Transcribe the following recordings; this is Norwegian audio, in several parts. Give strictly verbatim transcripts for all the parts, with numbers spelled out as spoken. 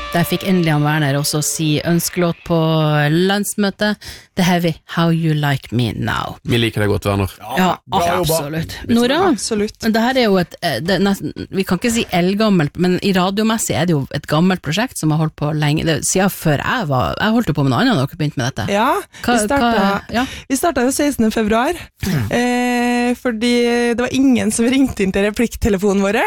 Der fikk endelig han Werner også si ønskelåt på landsmøtet. The Heavy, How You Like Me Now. Vi liker det godt, Werner. Ja, ja absolutt. Nora, absolutt. Det her er jo et, det er nesten, vi kan ikke si eldgammelt, men i radiomessig er det jo et gammelt prosjekt som har holdt på lenge. Det siden før jeg var, jeg holdt jo på med noe annet da dere begynte med dette. Ja, hva, vi startet, hva, ja. vi startet jo sekstende februar, mm. eh, fordi det var ingen som ringte inn til replikktelefonen våre.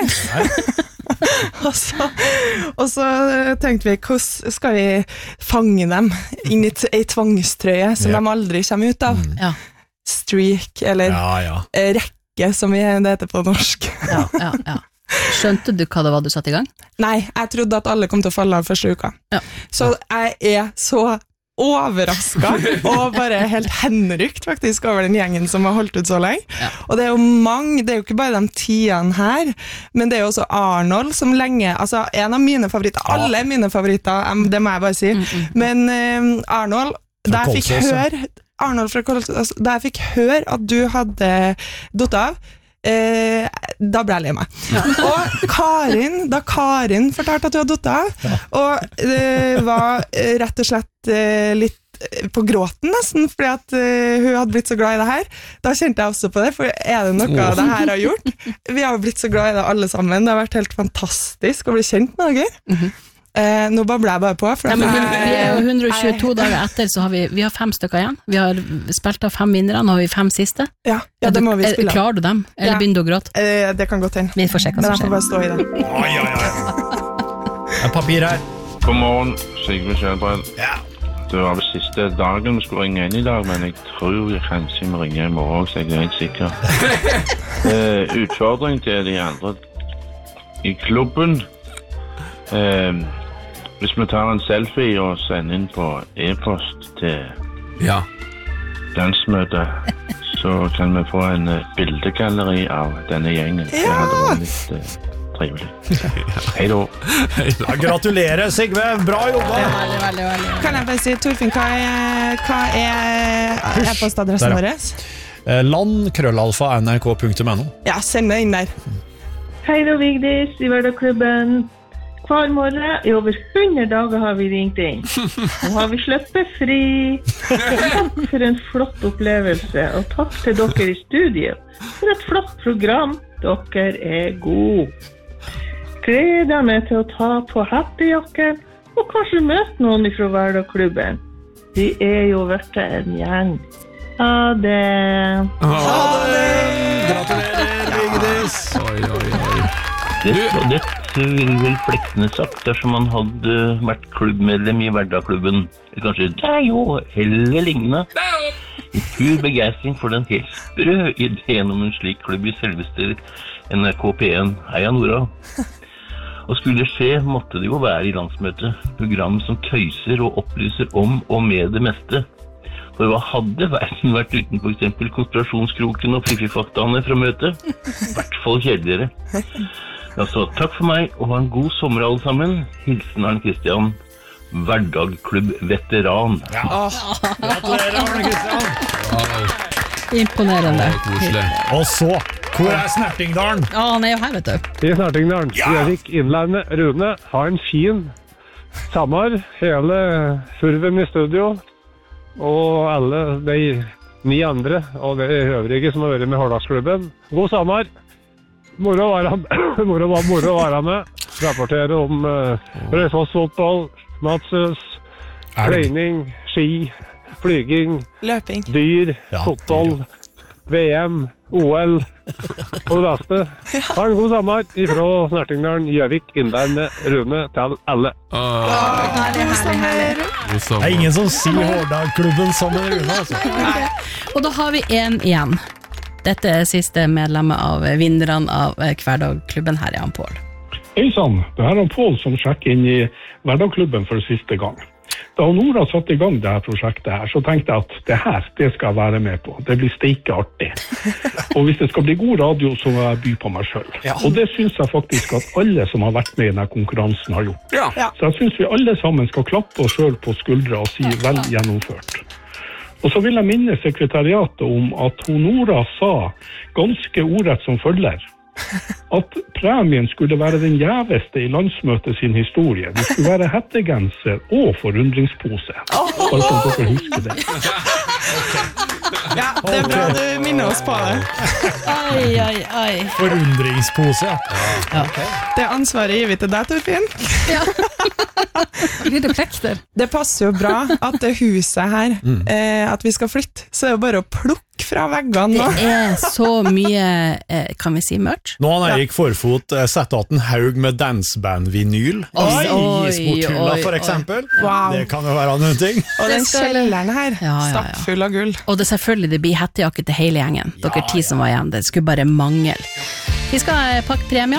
og, så, og så tenkte vi, hvordan skal vi fange dem inn i ei tvangstrøye som ja. de aldri kommer ut av? Mm. Ja. Streak, eller ja, ja. rekke, som vi, det heter på norsk. ja, ja, ja. Skjønte du hva det var du satte i gang? Nei, jeg trodde at alle kom til å falle av første uka. Ja. Så jeg er så overrasket og bare helt henrykt faktisk over den gjengen som har holdt ut så lenge. Ja. Og det er jo mange, det er jo ikke bare de tiene her, men det er jo også Arnold som lenge, altså en av mine favoritter, ja. alle mine favoritter, det må jeg bare si, mm -mm. men um, Arnold, da jeg fikk høre, Arnold fra Kolsås, da jeg fikk høre at du hadde dott av, Eh, da ble jeg lei meg. Ja. Og Karin, da Karin fortalte at du hadde dott av, ja. og det var rett og slett eh, litt på gråten nesten, fordi at uh, hun hadde blitt så glad i det her. Da kjente jeg også på det, for er det noe oh. det her har gjort? Vi har jo blitt så glad i det alle sammen. Det har vært helt fantastisk å bli kjent med dere. Mm-hmm. Eh, nå babler jeg bare på for ja, men, jeg, vi er jo hundre og tjueto dager etter, så har vi, vi har fem stykker igjen. Vi har spilt av fem vinnere, nå har vi fem siste. Ja, ja det må vi spille. Er, klarer du dem? Eller ja. begynner du å gråte? Eh, det kan godt hende. Vi får sjekke hva som skjer. Men jeg får bare stå i det. Oi, oi, oi. En papir her. God morgen, Sigve Kjellbrand. Ja. Det var vel siste dagen vi skulle ringe inn i dag, men jeg tror jeg kanskje må ringe i morgen, så jeg er helt sikker. eh, utfordring til de andre i klubben. Eh, Hvis vi tar en selfie og sender inn på e-post til ja. landsmøtet, så kan vi få en uh, bildegalleri av denne gjengen. Ja. Det hadde vært litt uh, trivelig. Hei da. Ja, gratulerer, Sigve. Bra jobba. Ja, veldig, veldig, veldig. Kan jeg bare si, Torfinn, hva er, hva er e-postadressen vår? land krøllalfa n r k punktum n o. Ja, send det inn der. Hei da, Vigdis, i Hverdagsklubben. Hver morgen, i over hundre dager har vi ringt inn. Nå har vi sluppet fri. Takk for en flott opplevelse, og takk til dere i studio for et flott program. Dere er gode. Gleder meg til å ta på happyjakken og kanskje møte noen fra Hverdagsklubben. De er jo vært en gjeng. Ha det. Ha det. Gratulerer, Vigdis. Oi, oi, oi. Det, det ville vel Fleksnes sagt dersom man hadde vært klubbmedlem i Hverdagsklubben. Kanskje det er jo heller lignende. En pur begeistring for den helt sprø ideen om en slik klubb i selveste N R K P en. Heia Nora. Og skulle det skje, måtte det jo være i landsmøtet. Program som tøyser og opplyser om og med det meste. For hva hadde verden vært uten for eksempel konspirasjonskroken og fiffifaktaene fra møtet? I hvert fall kjedeligere. Altså, takk for meg, og ha en god sommer alle sammen. Hilsen Arne Kristian, Hverdagsklub-veteran. Ja, gratulerer Arne Kristian. Wow. Imponerende. Oh, og så, hvor er Snertingdalen? Ja, han er jo her, vet du. I Snertingdalen. Ja. Erik Innlandet, Rune, ha en fin sommer. Hele surven i studio, og alle de ni andre, og de øvrige som har vært med Hverdagsklubben. God sommer. Moro å være med, moro, moro å være med. Rapportere om uh, Røyfoss fotball, Matshus, trening, ski, flyging, løping, dyr, ja, fotball, V M, O L og det beste. Ha en god sommer ifra Snertingdalen, Gjøvik, Innlandet, Rune til alle. Åh, det er sommer. Det er ingen som sier Hverdagsklubben som en Rune, altså. Og da har vi en igjen. Dette er siste medlemmet av vinnerne av Hverdagsklubben. Her er han Pål. Hei sann, det her er han Pål som sjekker inn i Hverdagsklubben for siste gang. Da Nora satte i gang det her prosjektet her, så tenkte jeg at det her, det skal jeg være med på. Det blir steike artig. Og hvis det skal bli god radio, så må jeg by på meg selv. Ja. Og det synes jeg faktisk at alle som har vært med i denne konkurransen har gjort. Ja. Så jeg synes vi alle sammen skal klappe oss selv på skuldra og si vel gjennomført. Og så vil jeg minne sekretariatet om at hun Nora sa ganske ordrett som følger. at premien skulle være den jæveste i landsmøtet sin historie. Det skulle være hettegenser og forundringspose. Bare sånn at dere husker det. Ja, det er bra du minner oss på det. Ai, ai, ai. Forundringspose, ja. Ja. Det ansvaret gir vi til deg, Torfinn. Ja. Blir det plekter? Det passer jo bra at det huset her, mm. eh, at vi skal flytte, så er det jo bare å plukke fra veggene nå. Det er så mye, eh, kan vi si, mørkt. Nå har Erik Forfot eh, sett at en haug med danseband-vinyl i sporthylla, for eksempel. Wow. Det kan jo være noen ting. Og den kjelleren her, ja, ja, ja. Stappfull av gull. Og det selvfølgelig, det blir hettejakke til hele gjengen. Dere ja, ti som var igjen, det skulle bare mangle. Vi skal pakke premie.